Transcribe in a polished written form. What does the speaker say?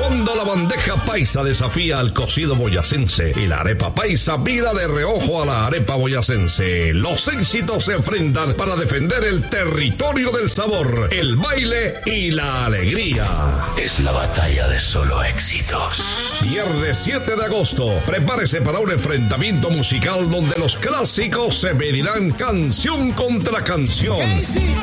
Cuando la bandeja paisa desafía al cocido boyacense y la arepa paisa mira de reojo a la arepa boyacense, los éxitos se enfrentan para defender el territorio del sabor, el baile y la alegría. Es la batalla de solo éxitos. Viernes 7 de agosto, prepárese para un enfrentamiento musical donde los clásicos se medirán canción contra canción.